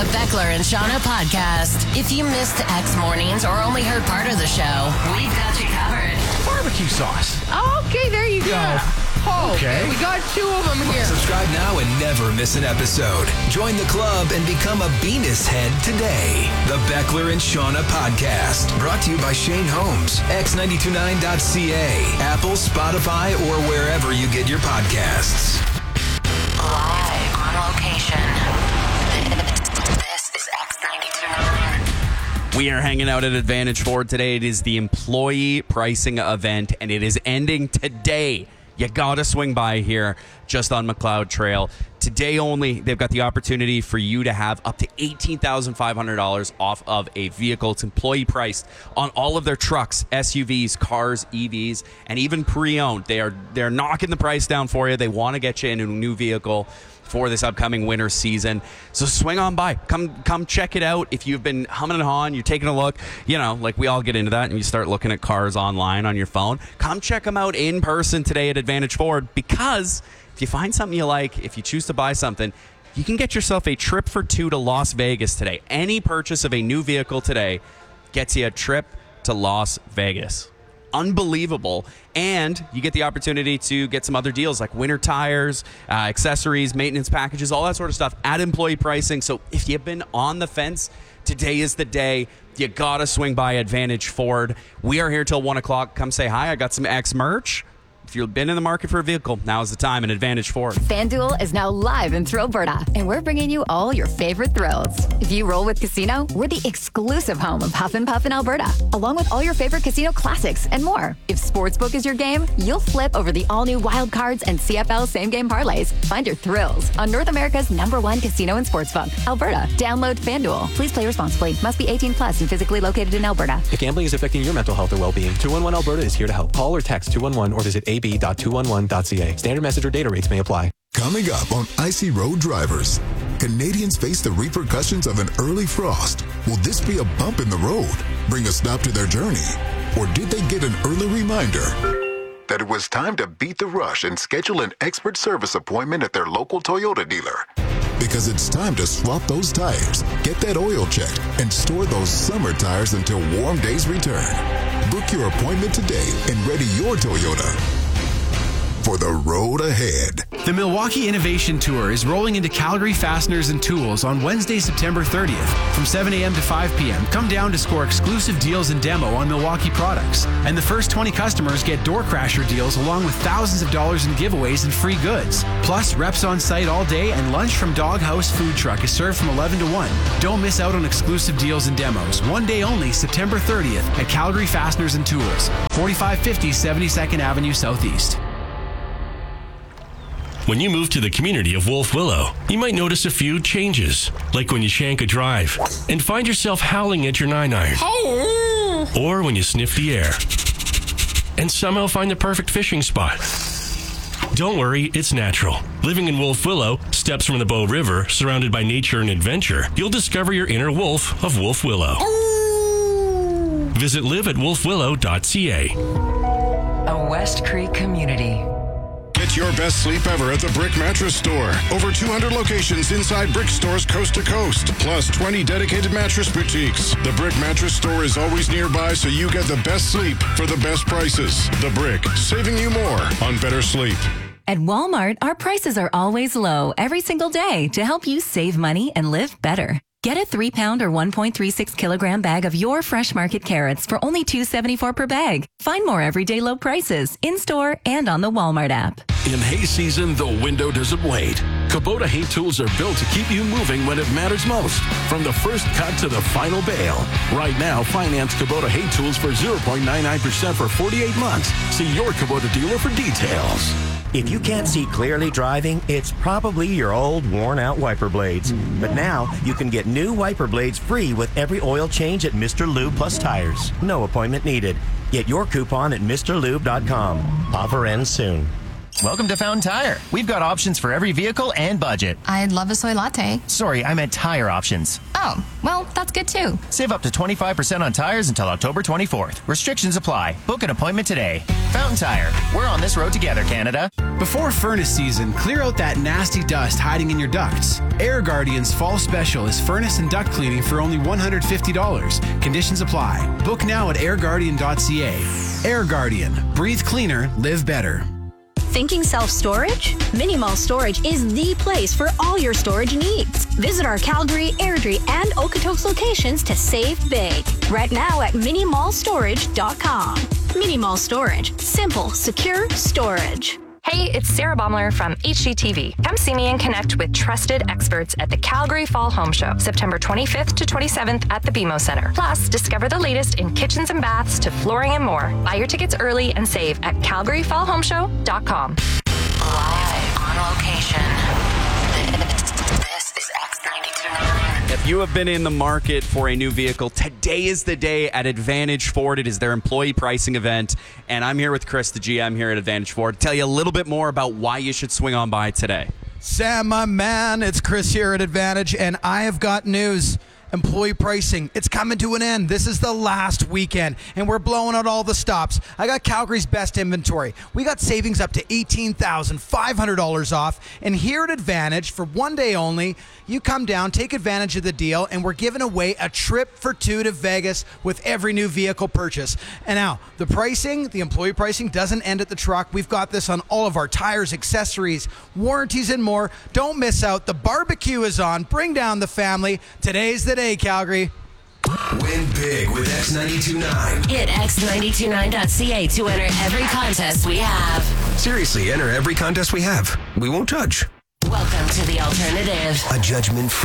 the Beckler and Shauna podcast. If you missed X Mornings or only heard part of the show, we've got you covered. Barbecue sauce. Okay, there you go. Oh, Okay. we got two of them here. Subscribe now and never miss an episode. Join the club and become a Venus head today. The Beckler and Shauna podcast. Brought to you by Shane Holmes, x929.ca, Apple, Spotify, or wherever you get your podcasts. Live on location. This is X929. We are hanging out at Advantage Ford today. It is the employee pricing event, and it is ending today. You got to swing by here just on McLeod Trail. Today only, they've got the opportunity for you to have up to $18,500 off of a vehicle. It's employee priced on all of their trucks, SUVs, cars, EVs, and even pre-owned. They're knocking the price down for you. They want to get you into a new vehicle for this upcoming winter season. So swing on by. Come check it out. If you've been humming and hawing, you're taking a look, like we all get into that and you start looking at cars online on your phone, come check them out in person today at Advantage Ford, because if you find something you like, if you choose to buy something, you can get yourself a trip for two to Las Vegas today. Any purchase of a new vehicle today gets you a trip to Las Vegas. Unbelievable. And you get the opportunity to get some other deals like winter tires, accessories, maintenance packages, all that sort of stuff at employee pricing. So if you've been on the fence, today is the day. You gotta swing by Advantage Ford. We are here till 1 o'clock. Come say hi. I got some X merch. If you've been in the market for a vehicle, now's the time. An Advantage Ford. FanDuel is now live in Thrillberta, and we're bringing you all your favorite thrills. If you roll with Casino, we're the exclusive home of Huff and Puff in Alberta, along with all your favorite casino classics and more. If Sportsbook is your game, you'll flip over the all-new Wild Cards and CFL same-game parlays. Find your thrills on North America's #1 casino and sportsbook, Alberta. Download FanDuel. Please play responsibly. Must be 18 plus and physically located in Alberta. If gambling is affecting your mental health or well-being, 211 Alberta is here to help. Call or text 211 or visit ab.211.ca. Standard message or data rates may apply. Coming up on Icy Road Drivers, Canadians face the repercussions of an early frost. Will this be a bump in the road, bring a stop to their journey? Or did they get an early reminder that it was time to beat the rush and schedule an expert service appointment at their local Toyota dealer? Because it's time to swap those tires, get that oil checked, and store those summer tires until warm days return. Book your appointment today and ready your Toyota for the road ahead. The Milwaukee Innovation Tour is rolling into Calgary Fasteners and Tools on Wednesday, September 30th from 7 a.m. to 5 p.m. Come down to score exclusive deals and demo on Milwaukee products. And the first 20 customers get door crasher deals along with thousands of dollars in giveaways and free goods. Plus, reps on site all day and lunch from Doghouse Food Truck is served from 11 to 1. Don't miss out on exclusive deals and demos. One day only, September 30th at Calgary Fasteners and Tools, 4550 72nd Avenue Southeast. When you move to the community of Wolf Willow, you might notice a few changes, like when you shank a drive and find yourself howling at your 9-iron. Or when you sniff the air and somehow find the perfect fishing spot. Don't worry, it's natural. Living in Wolf Willow, steps from the Bow River, surrounded by nature and adventure, you'll discover your inner wolf of Wolf Willow. Visit live@wolfwillow.ca. A West Creek community. Get your best sleep ever at the Brick Mattress Store. Over 200 locations inside Brick stores coast to coast, plus 20 dedicated mattress boutiques. The Brick Mattress Store is always nearby, so you get the best sleep for the best prices. The Brick, saving you more on better sleep. At Walmart, our prices are always low every single day to help you save money and live better. Get a 3-pound or 1.36 kilogram bag of your Fresh Market carrots for only $2.74 per bag. Find more everyday low prices in-store and on the Walmart app. In hay season, the window doesn't wait. Kubota hay tools are built to keep you moving when it matters most. From the first cut to the final bale. Right now, finance Kubota hay tools for 0.99% for 48 months. See your Kubota dealer for details. If you can't see clearly driving, it's probably your old worn-out wiper blades. But now, you can get new wiper blades free with every oil change at Mr. Lube Plus Tires. No appointment needed. Get your coupon at MrLube.com. Offer ends soon. Welcome to Fountain Tire. We've got options for every vehicle and budget. I'd love a soy latte. Sorry, I meant tire options. Oh, well, that's good too. Save up to 25% on tires until October 24th. Restrictions apply. Book an appointment today. Fountain Tire. We're on this road together, Canada. Before furnace season, clear out that nasty dust hiding in your ducts. Air Guardian's fall special is furnace and duct cleaning for only $150. Conditions apply. Book now at airguardian.ca. Air Guardian. Breathe cleaner, live better. Thinking self-storage? Mini Mall Storage is the place for all your storage needs. Visit our Calgary, Airdrie, and Okotoks locations to save big. Right now at minimallstorage.com. Mini Mall Storage. Simple, secure storage. Hey, it's Sarah Baumler from HGTV. Come see me and connect with trusted experts at the Calgary Fall Home Show, September 25th to 27th at the BMO Center. Plus, discover the latest in kitchens and baths to flooring and more. Buy your tickets early and save at calgaryfallhomeshow.com. Live on location. This is X929. If you have been in the market for a new vehicle, today is the day at Advantage Ford. It is their employee pricing event, and I'm here with Chris, the GM here at Advantage Ford, to tell you a little bit more about why you should swing on by today. Sam, my man, it's Chris here at Advantage, and I have got news. Employee pricing, it's coming to an end. This is the last weekend, and we're blowing out all the stops. I got Calgary's best inventory. We got savings up to $18,500 off, and here at Advantage, for one day only, you come down, take advantage of the deal, and we're giving away a trip for two to Vegas with every new vehicle purchase. And now, the pricing, the employee pricing, doesn't end at the truck. We've got this on all of our tires, accessories, warranties, and more. Don't miss out. The barbecue is on. Bring down the family. Today's the day, Calgary. Win big with X929. Hit x929.ca to enter every contest we have. Seriously, enter every contest we have. We won't judge. Welcome to The Alternative. A judgment-free